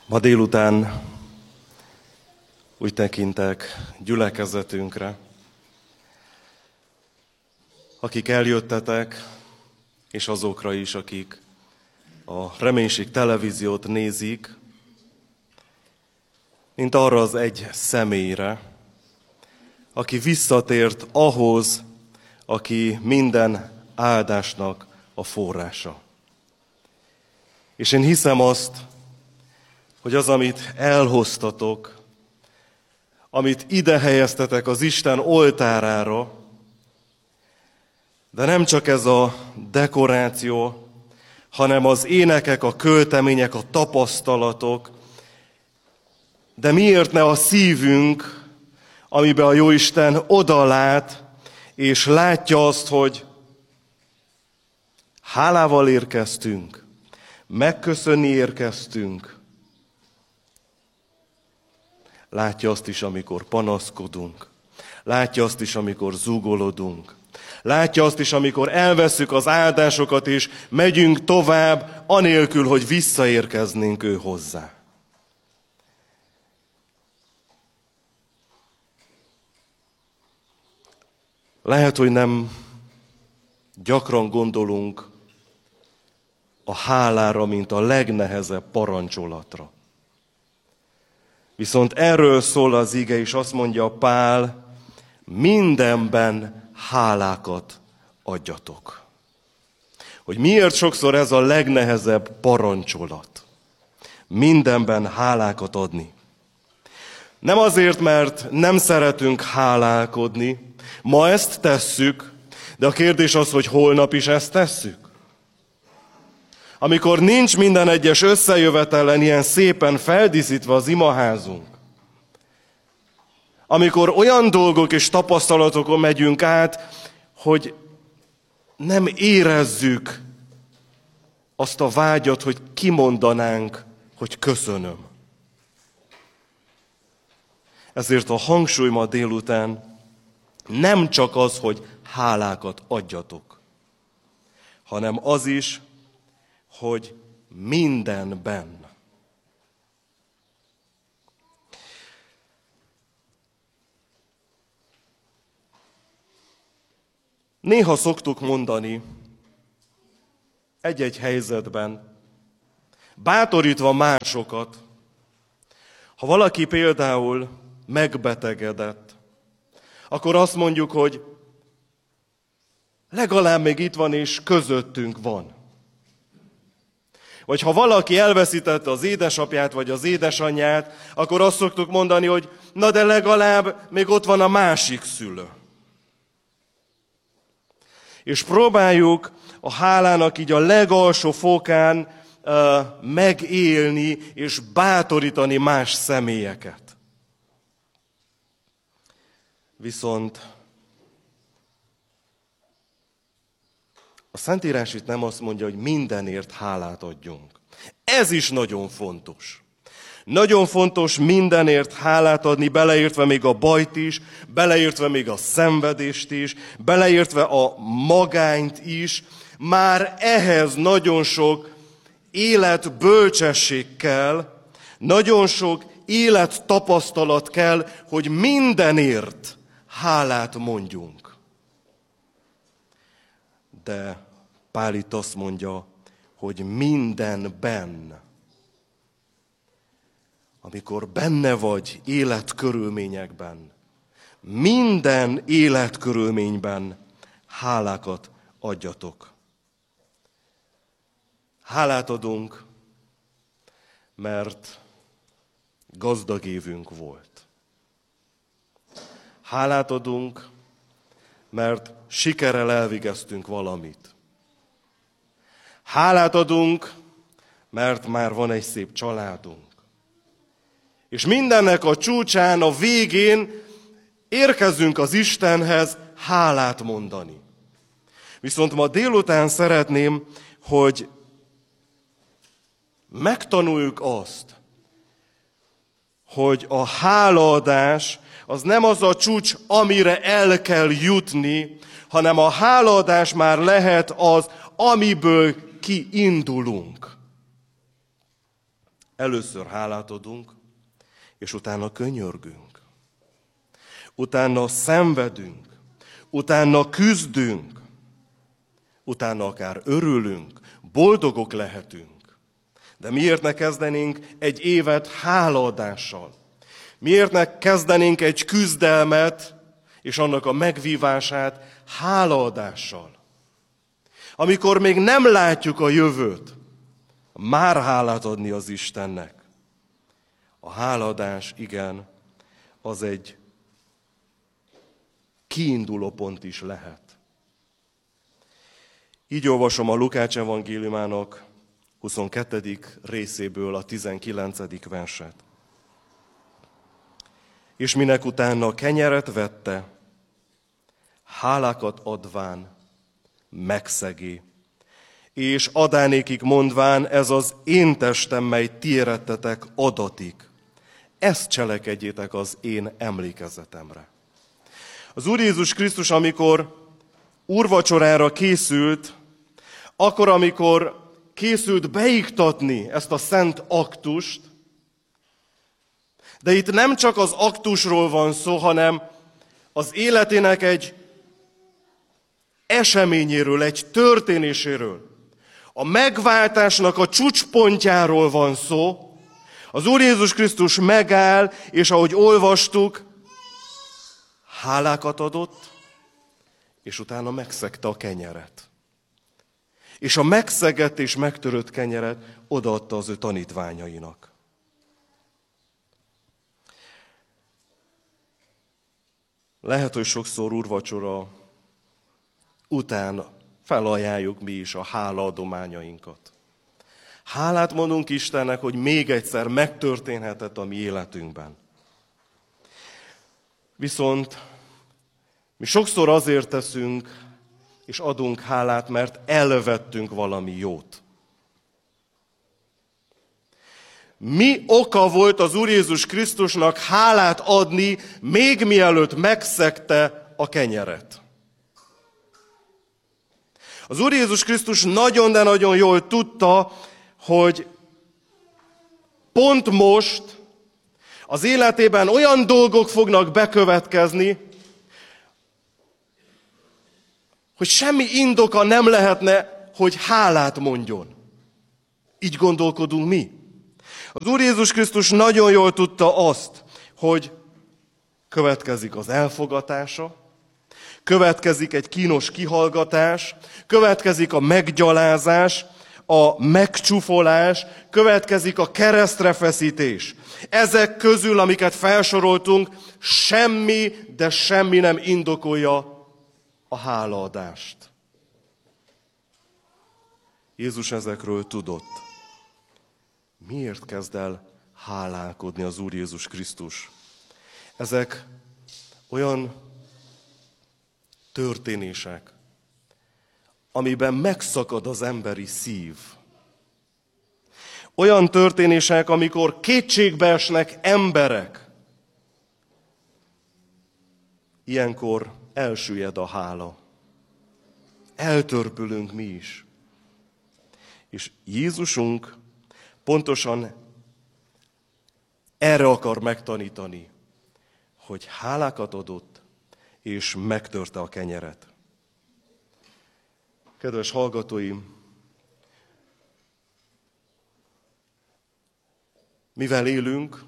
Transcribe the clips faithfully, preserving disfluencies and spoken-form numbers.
Ma délután úgy tekintek gyülekezetünkre, akik eljöttetek, és azokra is, akik a Reménység televíziót nézik, mint arra az egy személyre, aki visszatért ahhoz, aki minden áldásnak a forrása. És én hiszem azt, hogy az, amit elhoztatok, amit ide helyeztetek az Isten oltárára, de nem csak ez a dekoráció, hanem az énekek, a költemények, a tapasztalatok, de miért ne a szívünk, amiben a Jóisten odalát, és látja azt, hogy hálával érkeztünk, megköszönni érkeztünk. Látja azt is, amikor panaszkodunk. Látja azt is, amikor zúgolodunk. Látja azt is, amikor elvesszük az áldásokat, és megyünk tovább, anélkül, hogy visszaérkeznénk ő hozzá. Lehet, hogy nem gyakran gondolunk a hálára, mint a legnehezebb parancsolatra. Viszont erről szól az ige, és azt mondja Pál, mindenben hálákat adjatok. Hogy miért sokszor ez a legnehezebb parancsolat? Mindenben hálákat adni. Nem azért, mert nem szeretünk hálálkodni, ma ezt tesszük, de a kérdés az, hogy holnap is ezt tesszük. Amikor nincs minden egyes összejövetelen ilyen szépen feldíszítve az imaházunk, amikor olyan dolgok és tapasztalatokon megyünk át, hogy nem érezzük azt a vágyat, hogy kimondanánk, hogy köszönöm. Ezért a hangsúly ma délután nem csak az, hogy hálákat adjatok, hanem az is, hogy mindenben. Néha szoktuk mondani egy-egy helyzetben, bátorítva másokat, ha valaki például megbetegedett, akkor azt mondjuk, hogy legalább még itt van és közöttünk van. Vagy ha valaki elveszítette az édesapját vagy az édesanyját, akkor azt szoktuk mondani, hogy na de legalább még ott van a másik szülő. És próbáljuk a hálának így a legalsó fokán uh, megélni és bátorítani más személyeket. Viszont a Szentírás itt nem azt mondja, hogy mindenért hálát adjunk. Ez is nagyon fontos. Nagyon fontos mindenért hálát adni, beleértve még a bajt is, beleértve még a szenvedést is, beleértve a magányt is. Már ehhez nagyon sok életbölcsesség kell, nagyon sok élettapasztalat kell, hogy mindenért hálát mondjunk. De Pál itt azt mondja, hogy mindenben, amikor benne vagy életkörülményekben, minden életkörülményben hálákat adjatok. Hálát adunk, mert gazdag évünk volt. Hálát adunk, mert sikerrel elvégeztünk valamit. Hálát adunk, mert már van egy szép családunk. És mindennek a csúcsán, a végén érkezünk az Istenhez hálát mondani. Viszont ma délután szeretném, hogy megtanuljuk azt, hogy a hálaadás az nem az a csúcs, amire el kell jutni, hanem a hálaadás már lehet az, amiből kiindulunk. Először hálát adunk, és utána könyörgünk. Utána szenvedünk, utána küzdünk, utána akár örülünk, boldogok lehetünk. De miért ne kezdenénk egy évet hálaadással? Miért ne kezdenénk egy küzdelmet és annak a megvívását hálaadással? Amikor még nem látjuk a jövőt, már hálát adni az Istennek. A hálaadás, igen, az egy kiinduló pont is lehet. Így olvasom a Lukács evangéliumának huszonkettedik részéből a tizenkilencedik verset. És minek utána kenyeret vette, hálákat adván megszegi, és adánékig mondván, ez az én testem, mely ti érettetek, adatik. Ezt cselekedjétek az én emlékezetemre. Az Úr Jézus Krisztus, amikor úrvacsorára készült, akkor, amikor készült beiktatni ezt a szent aktust, de itt nem csak az aktusról van szó, hanem az életének egy eseményéről, egy történéséről, a megváltásnak a csúcspontjáról van szó. Az Úr Jézus Krisztus megáll, és ahogy olvastuk, hálákat adott, és utána megszegte a kenyeret. És a megszegett és megtörött kenyeret odaadta az ő tanítványainak. Lehet, hogy sokszor úrvacsora után felajánljuk mi is a hálaadományainkat. Hálát mondunk Istennek, hogy még egyszer megtörténhetett a mi életünkben. Viszont mi sokszor azért teszünk és adunk hálát, mert elvettünk valami jót. Mi oka volt az Úr Jézus Krisztusnak hálát adni, még mielőtt megszegte a kenyeret? Az Úr Jézus Krisztus nagyon, de nagyon jól tudta, hogy pont most az életében olyan dolgok fognak bekövetkezni, hogy semmi indoka nem lehetne, hogy hálát mondjon. Így gondolkodunk mi. Az Úr Jézus Krisztus nagyon jól tudta azt, hogy következik az elfogatása, következik egy kínos kihallgatás, következik a meggyalázás, a megcsúfolás, következik a keresztrefeszítés. Ezek közül, amiket felsoroltunk, semmi, de semmi nem indokolja a hálaadást. Jézus ezekről tudott. Miért kezd el hálálkodni az Úr Jézus Krisztus? Ezek olyan történések, amiben megszakad az emberi szív. Olyan történések, amikor kétségbe esnek emberek. Ilyenkor elsüllyed a hála. Eltörpülünk mi is. És Jézusunk pontosan erre akar megtanítani, hogy hálákat adott, és megtörte a kenyeret. Kedves hallgatóim, mivel élünk,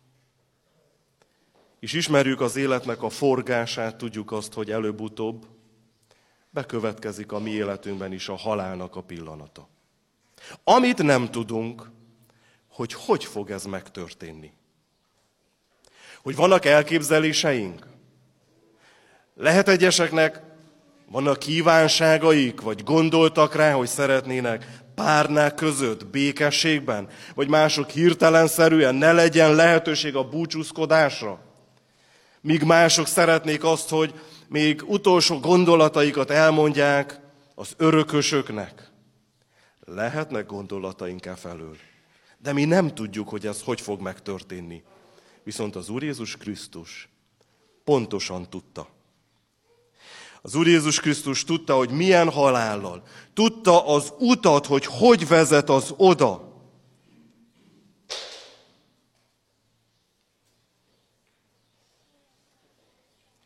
és ismerjük az életnek a forgását, tudjuk azt, hogy előbb-utóbb bekövetkezik a mi életünkben is a halálnak a pillanata. Amit nem tudunk, hogy hogy fog ez megtörténni. Hogy vannak elképzeléseink? Lehet egyeseknek, vannak kívánságaik, vagy gondoltak rá, hogy szeretnének párnák között, békességben, vagy mások hirtelenszerűen ne legyen lehetőség a búcsúzkodásra. Míg mások szeretnék azt, hogy még utolsó gondolataikat elmondják az örökösöknek. Lehetnek gondolataink e felől, de mi nem tudjuk, hogy ez hogy fog megtörténni. Viszont az Úr Jézus Krisztus pontosan tudta. Az Úr Jézus Krisztus tudta, hogy milyen halállal. Tudta az utat, hogy hogy vezet az oda.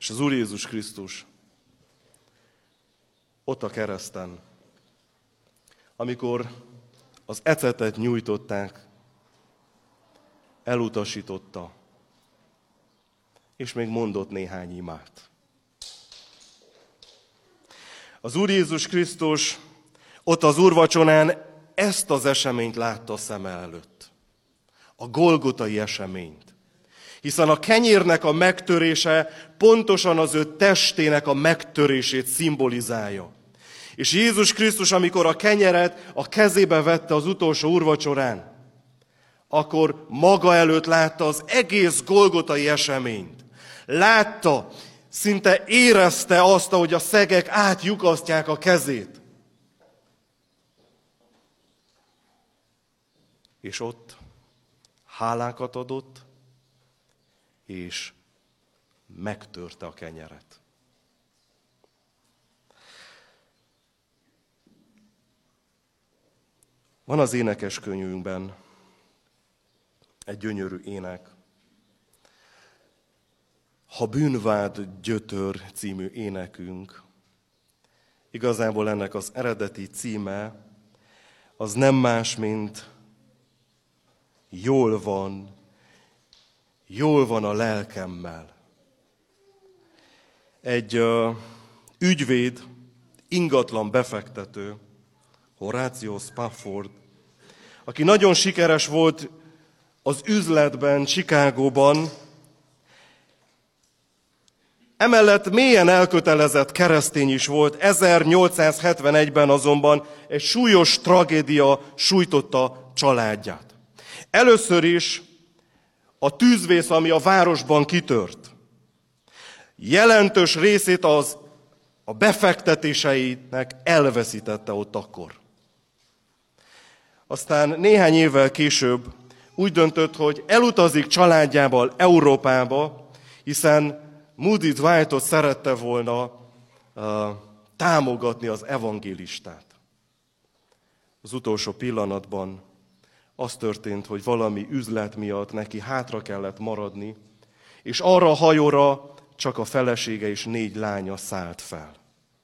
És az Úr Jézus Krisztus ott a kereszten, amikor az ecetet nyújtották, elutasította, és még mondott néhány imát. Az Úr Jézus Krisztus ott az úrvacsorán ezt az eseményt látta szeme előtt. A golgotai eseményt. Hiszen a kenyérnek a megtörése pontosan az ő testének a megtörését szimbolizálja. És Jézus Krisztus, amikor a kenyeret a kezébe vette az utolsó úrvacsorán, akkor maga előtt látta az egész golgotai eseményt. Látta, szinte érezte azt, ahogy a szegek átlyukasztják a kezét. És ott hálákat adott, és megtörte a kenyeret. Van az énekeskönyvünkben egy gyönyörű ének. Ha bűnvád gyötör című énekünk. Igazából ennek az eredeti címe az nem más, mint jól van, jól van a lelkemmel. Egy uh, ügyvéd, ingatlan befektető, Horatio Spafford, aki nagyon sikeres volt az üzletben, Chicagóban, emellett mélyen elkötelezett keresztény is volt, ezernyolcszázhetvenegyben azonban egy súlyos tragédia sújtotta családját. Először is a tűzvész, ami a városban kitört, jelentős részét az a befektetéseinek elveszítette ott akkor. Aztán néhány évvel később úgy döntött, hogy elutazik családjával Európába, hiszen Moody Dwightot szerette volna uh, támogatni az evangélistát. Az utolsó pillanatban az történt, hogy valami üzlet miatt neki hátra kellett maradni, és arra a hajóra csak a felesége és négy lánya szállt fel.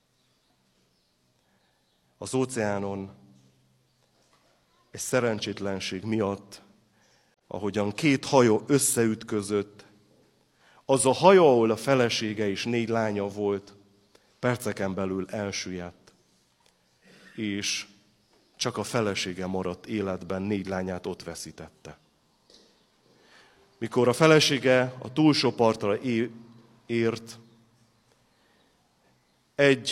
Az óceánon egy szerencsétlenség miatt, ahogyan két hajó összeütközött, az a hajó, ahol a felesége és négy lánya volt, perceken belül elsüllyedt, és csak a felesége maradt életben, négy lányát ott veszítette. Mikor a felesége a túlsó partra ért, egy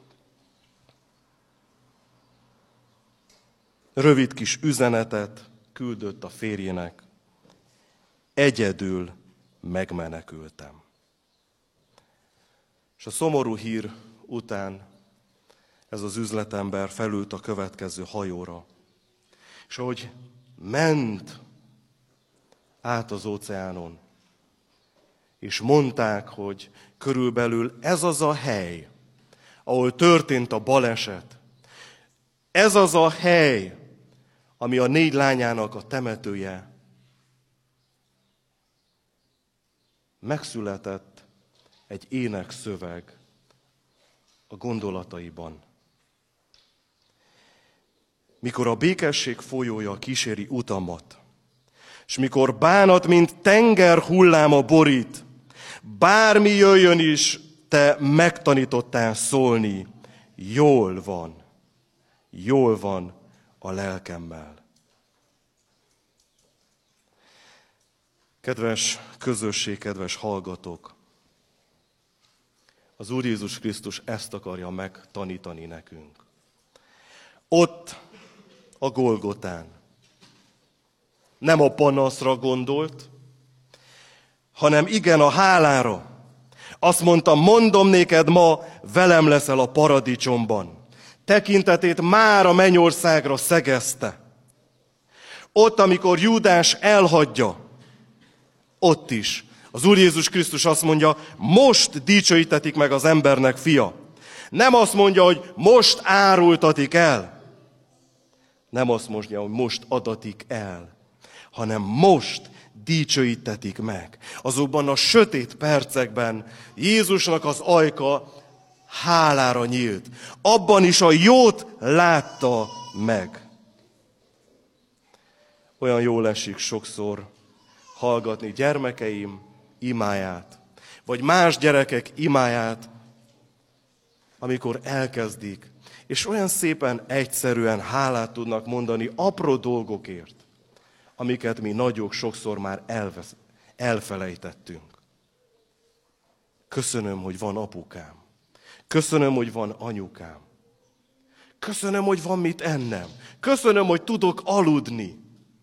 rövid kis üzenetet küldött a férjének: egyedül megmenekültem. És a szomorú hír után ez az üzletember felült a következő hajóra. És ahogy ment át az óceánon, és mondták, hogy körülbelül ez az a hely, ahol történt a baleset, ez az a hely, ami a négy lányának a temetője, megszületett egy énekszöveg a gondolataiban. Mikor a békesség folyója kíséri utamat, és mikor bánat, mint tenger hulláma borít, bármi jöjjön is, te megtanítottál szólni, jól van, jól van a lelkemmel. Kedves közösség, kedves hallgatók! Az Úr Jézus Krisztus ezt akarja megtanítani nekünk. Ott a Golgotán nem a panaszra gondolt, hanem igen a hálára. Azt mondta, mondom néked ma, velem leszel a paradicsomban. Tekintetét már a mennyországra szegezte. Ott, amikor Júdás elhagyja, ott is az Úr Jézus Krisztus azt mondja, most dicsőítetik meg az embernek fia. Nem azt mondja, hogy most árultatik el. Nem azt mondja, hogy most adatik el. hanem most dicsőítetik meg. Azokban a sötét percekben Jézusnak az ajka hálára nyílt. Abban is a jót látta meg. Olyan jól esik sokszor hallgatni gyermekeim imáját, vagy más gyerekek imáját, amikor elkezdik, és olyan szépen, egyszerűen hálát tudnak mondani apró dolgokért, amiket mi nagyok sokszor már elvesz, elfelejtettünk. Köszönöm, hogy van apukám. Köszönöm, hogy van anyukám. Köszönöm, hogy van mit ennem. Köszönöm, hogy tudok aludni.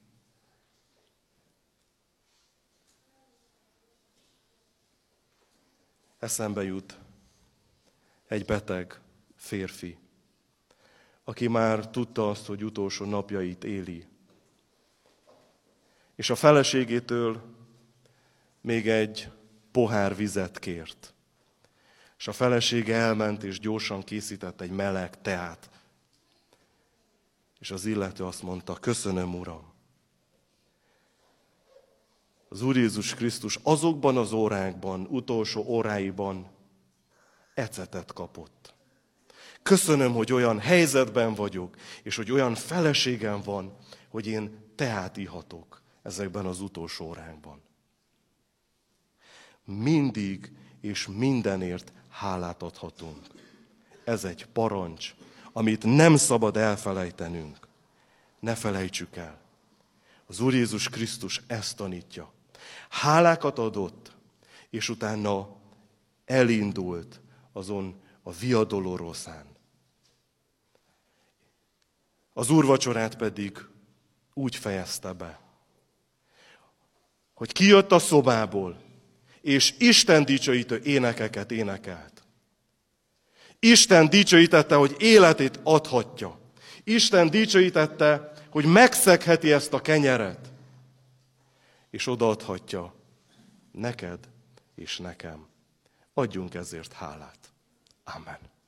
Eszembe jut egy beteg férfi, aki már tudta azt, hogy utolsó napjait éli. És a feleségétől még egy pohár vizet kért. És a felesége elment, és gyorsan készített egy meleg teát. És az illető azt mondta, köszönöm, Uram. Az Úr Jézus Krisztus azokban az órákban, utolsó óráiban ecetet kapott. Köszönöm, hogy olyan helyzetben vagyok, és hogy olyan feleségem van, hogy én teát ihatok ezekben az utolsó órákban. Mindig és mindenért hálát adhatunk. Ez egy parancs, amit nem szabad elfelejtenünk. Ne felejtsük el. Az Úr Jézus Krisztus ezt tanítja. Hálákat adott, és utána elindult azon a Via Dolorosán. Az úrvacsorát pedig úgy fejezte be, hogy kijött a szobából, és Isten dicsőítő énekeket énekelt. Isten dicsőítette, hogy életét adhatja. Isten dicsőítette, hogy megszegheti ezt a kenyeret, és odaadhatja neked és nekem. Adjunk ezért hálát. Amen.